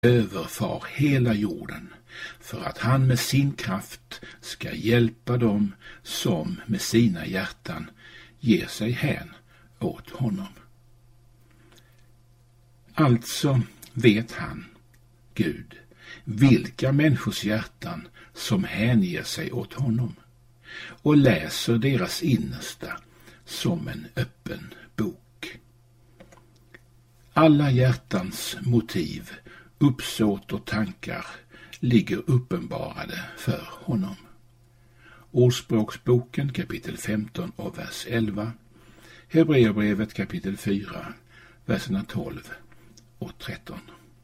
överfar hela jorden för att han med sin kraft ska hjälpa dem som med sina hjärtan ger sig hän åt honom. Alltså vet han, Gud, vilka människors hjärtan som hänger sig åt honom och läser deras innersta som en öppen bok. Alla hjärtans motiv, uppsåt och tankar ligger uppenbarade för honom. Ordspråksboken kapitel 15 och vers 11, Hebreerbrevet kapitel 4, verserna 12 och 13.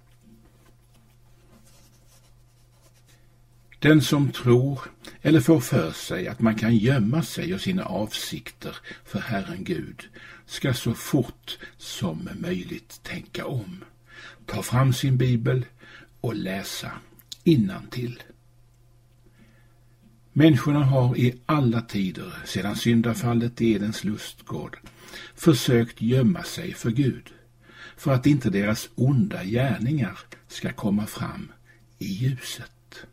Den som tror eller får för sig att man kan gömma sig och sina avsikter för Herren Gud ska så fort som möjligt tänka om, ta fram sin bibel och läsa innantill. Människorna har i alla tider sedan syndafallet i Edens lustgård försökt gömma sig för Gud, för att inte deras onda gärningar ska komma fram i ljuset.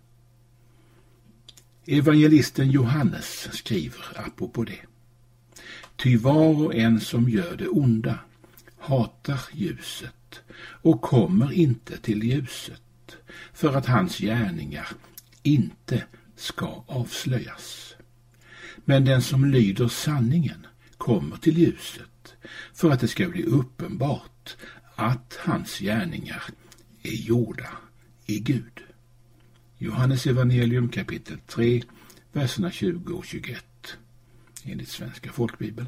Evangelisten Johannes skriver apropå det: ty var och en som gör det onda hatar ljuset och kommer inte till ljuset, för att hans gärningar inte ska avslöjas. Men den som lyder sanningen kommer till ljuset, för att det ska bli uppenbart att hans gärningar är gjorda i Gud. Johannes evangelium kapitel 3, verserna 20 och 21, enligt Svenska folkbibeln.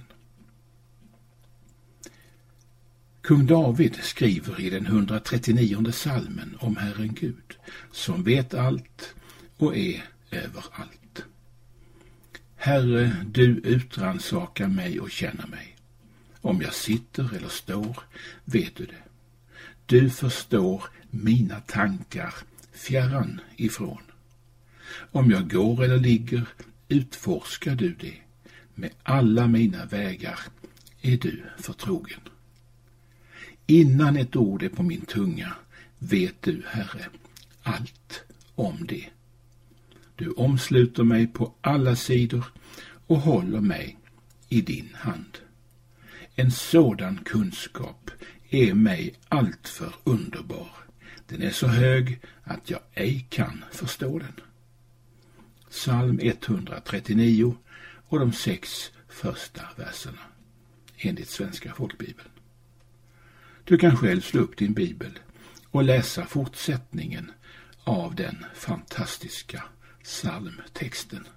Kung David skriver i den 139:e salmen om Herren Gud, som vet allt och är överallt. Herre, du utransakar mig och känner mig. Om jag sitter eller står, vet du det. Du förstår mina tankar fjärran ifrån. Om jag går eller ligger, utforskar du det. Med alla mina vägar är du förtrogen. Innan ett ord är på min tunga vet du, Herre, allt om det. Du omsluter mig på alla sidor och håller mig i din hand. En sådan kunskap är mig alltför underbar. Den är så hög att jag ej kan förstå den. Psalm 139 och de 6 första verserna, enligt Svenska folkbibeln. Du kan själv slå upp din bibel och läsa fortsättningen av den fantastiska psalmtexten.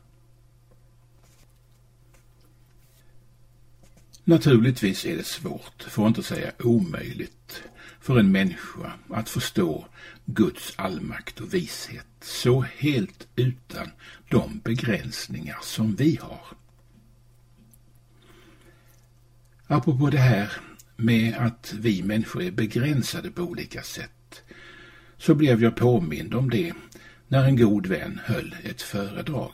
Naturligtvis är det svårt, för att inte säga omöjligt, för en människa att förstå Guds allmakt och vishet så helt utan de begränsningar som vi har. Apropå det här med att vi människor är begränsade på olika sätt, så blev jag påmind om det när en god vän höll ett föredrag.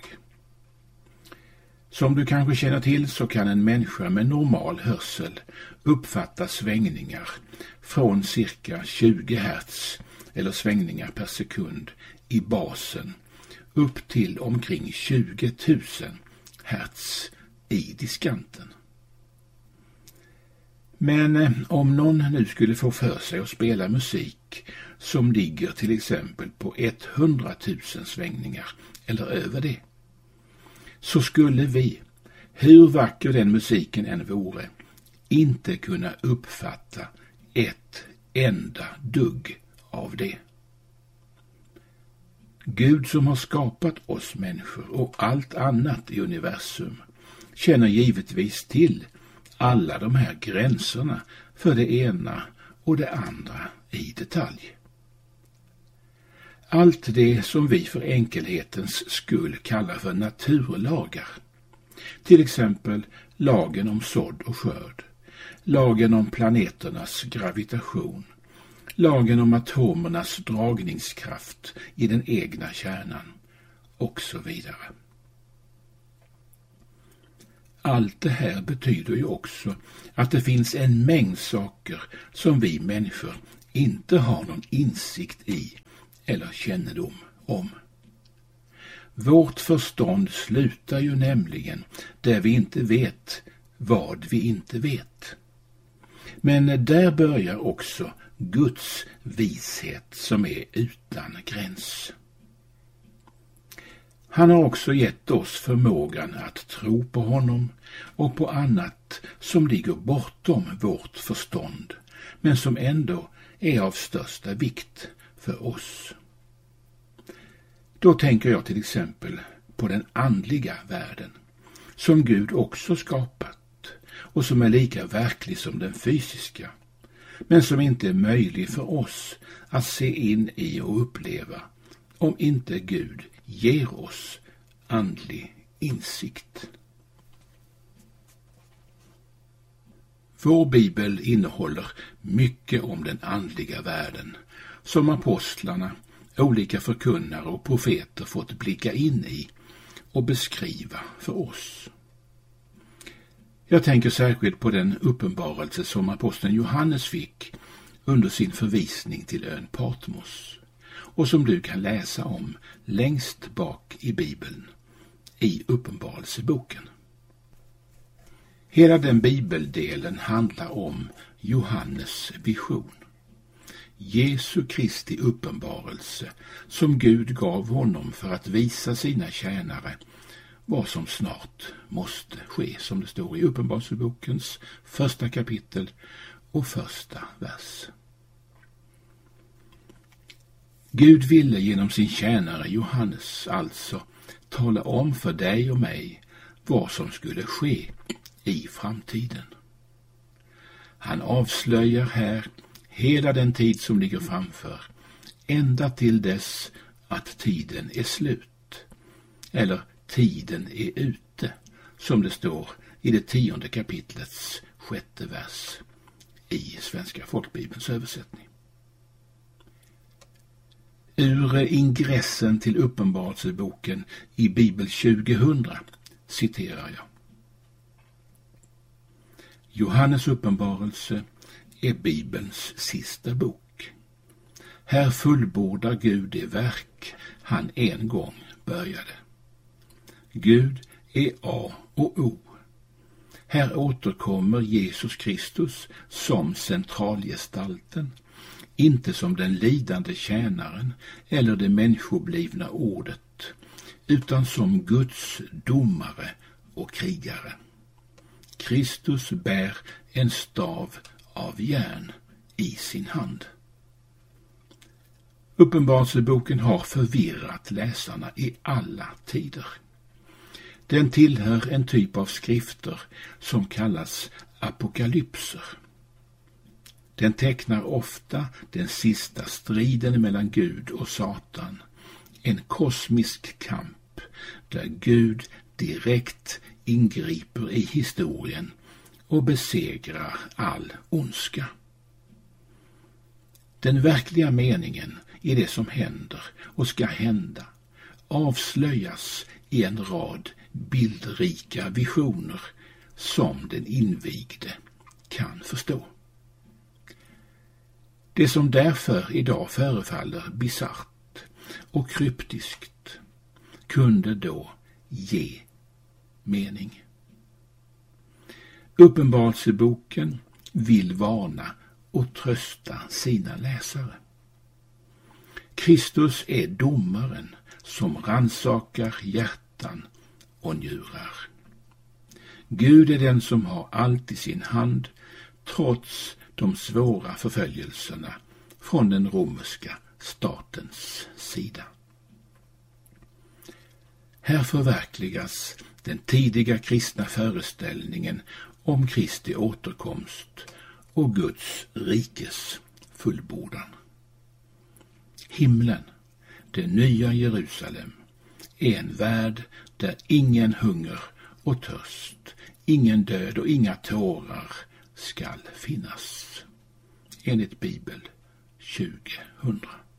Som du kanske känner till så kan en människa med normal hörsel uppfatta svängningar från cirka 20 hertz eller svängningar per sekund i basen upp till omkring 20 000 hertz i diskanten. Men om någon nu skulle få för sig att spela musik som ligger till exempel på 100 000 svängningar eller över det, så skulle vi, hur vacker den musiken än vore, inte kunna uppfatta ett enda dugg av det. Gud som har skapat oss människor och allt annat i universum känner givetvis till alla de här gränserna för det ena och det andra i detalj. Allt det som vi för enkelhetens skull kallar för naturlagar, till exempel lagen om sådd och skörd, lagen om planeternas gravitation, lagen om atomernas dragningskraft i den egna kärnan och så vidare. Allt det här betyder ju också att det finns en mängd saker som vi människor inte har någon insikt i eller kännedom om. Vårt förstånd slutar ju nämligen där vi inte vet vad vi inte vet. Men där börjar också Guds vishet som är utan gräns. Han har också gett oss förmågan att tro på honom och på annat som ligger bortom vårt förstånd, men som ändå är av största vikt för oss. Då tänker jag till exempel på den andliga världen, som Gud också skapat och som är lika verklig som den fysiska, men som inte är möjlig för oss att se in i och uppleva om inte Gud ger oss andlig insikt. Vår bibel innehåller mycket om den andliga världen som apostlarna, olika förkunnare och profeter fått blicka in i och beskriva för oss. Jag tänker särskilt på den uppenbarelse som aposteln Johannes fick under sin förvisning till ön Patmos och som du kan läsa om längst bak i Bibeln, i Uppenbarelseboken. Hela den bibeldelen handlar om Johannes vision. Jesu Kristi uppenbarelse som Gud gav honom för att visa sina tjänare vad som snart måste ske, som det står i Uppenbarelsebokens 1 kapitel och 1 vers. Gud ville genom sin tjänare Johannes alltså tala om för dig och mig vad som skulle ske i framtiden. Han avslöjar här hela den tid som ligger framför, ända till dess att tiden är slut, eller tiden är ute, som det står i det 10:e kapitlets 6:e vers i Svenska folkbibelns översättning. Ur ingressen till Uppenbarelseboken i Bibel 2000 citerar jag. Johannes uppenbarelse är Bibelns sista bok. Här fullbordar Gud det verk han en gång började. Gud är A och O. Här återkommer Jesus Kristus som centralgestalten, inte som den lidande tjänaren eller det människoblivna ordet, utan som Guds domare och krigare. Kristus bär en stav av järn i sin hand. Uppenbarelseboken har förvirrat läsarna i alla tider. Den tillhör en typ av skrifter som kallas apokalypser. Den tecknar ofta den sista striden mellan Gud och Satan, en kosmisk kamp där Gud direkt ingriper i historien och besegrar all ondska. Den verkliga meningen i det som händer och ska hända avslöjas i en rad bildrika visioner som den invigde kan förstå. Det som därför idag förefaller bisarrt och kryptiskt kunde då ge mening. Uppenbarelseboken vill varna och trösta sina läsare. Kristus är domaren som rannsakar hjärtan och njurar. Gud är den som har allt i sin hand, trots de svåra förföljelserna från den romerska statens sida. Här förverkligas den tidiga kristna föreställningen om Kristi återkomst och Guds rikes fullbordan. Himlen, det nya Jerusalem, är en värld där ingen hunger och törst, ingen död och inga tårar skall finnas. Enligt Bibel 2000.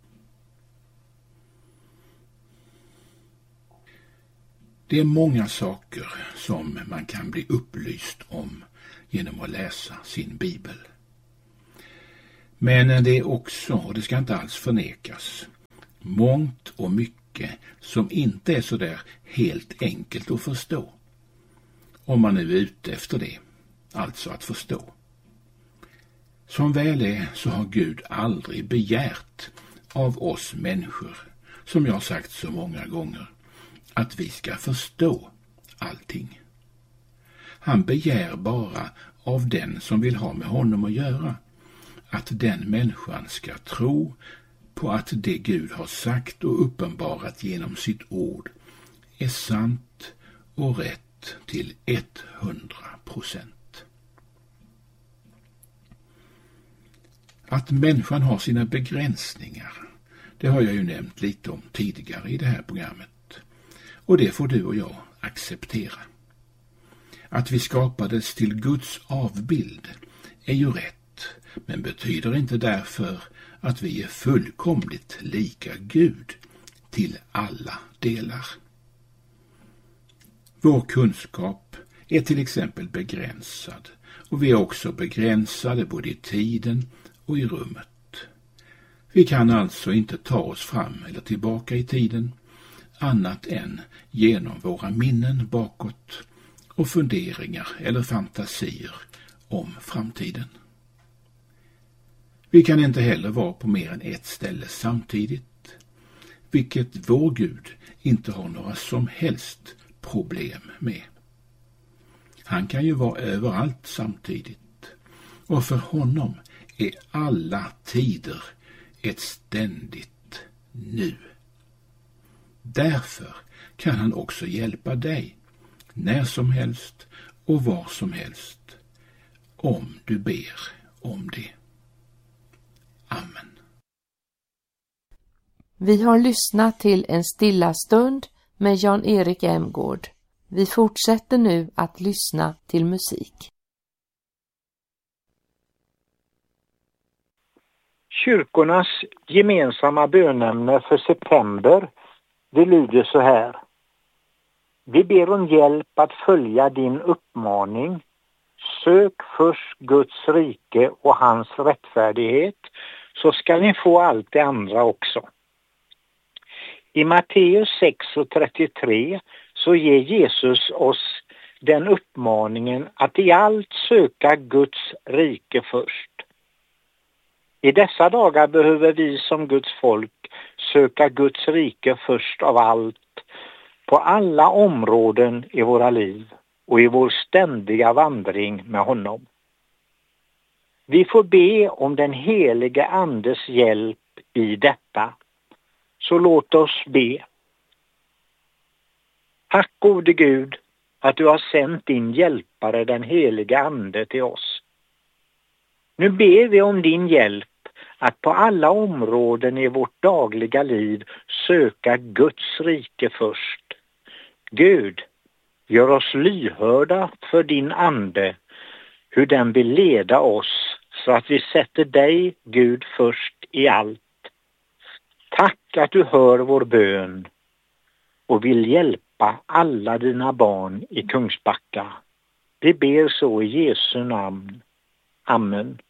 Det är många saker som man kan bli upplyst om genom att läsa sin bibel. Men det är också, och det ska inte alls förnekas, mångt och mycket som inte är så där helt enkelt att förstå. Om man nu är ute efter det, alltså att förstå. Som väl är så har Gud aldrig begärt av oss människor, som jag har sagt så många gånger, att vi ska förstå allting. Han begär bara av den som vill ha med honom att göra, att den människan ska tro på att det Gud har sagt och uppenbarat genom sitt ord är sant och rätt till 100%. Att människan har sina begränsningar, det har jag ju nämnt lite om tidigare i det här programmet. Och det får du och jag acceptera. Att vi skapades till Guds avbild är ju rätt, men betyder inte därför att vi är fullkomligt lika Gud till alla delar. Vår kunskap är till exempel begränsad, och vi är också begränsade både i tiden och i rummet. Vi kan alltså inte ta oss fram eller tillbaka i tiden annat än genom våra minnen bakåt och funderingar eller fantasier om framtiden. Vi kan inte heller vara på mer än ett ställe samtidigt, vilket vår Gud inte har några som helst problem med. Han kan ju vara överallt samtidigt, och för honom är alla tider ett ständigt nu. Därför kan han också hjälpa dig när som helst och var som helst, om du ber om det. Amen. Vi har lyssnat till en stilla stund med Jan-Erik Emgård. Vi fortsätter nu att lyssna till musik. Kyrkornas gemensamma bönämne för september, det lyder så här. Vi ber om hjälp att följa din uppmaning. Sök först Guds rike och hans rättfärdighet, så ska ni få allt det andra också. I Matteus 6:33 så ger Jesus oss den uppmaningen att i allt söka Guds rike först. I dessa dagar behöver vi som Guds folk söka Guds rike först av allt, på alla områden i våra liv och i vår ständiga vandring med honom. Vi får be om den helige Andes hjälp i detta. Så låt oss be. Tack gode Gud att du har sänt din hjälpare den helige Ande till oss. Nu ber vi om din hjälp att på alla områden i vårt dagliga liv söka Guds rike först. Gud, gör oss lyhörda för din ande, hur den vill leda oss så att vi sätter dig, Gud, först i allt. Tack att du hör vår bön och vill hjälpa alla dina barn i Kungsbacka. Vi ber så i Jesu namn. Amen.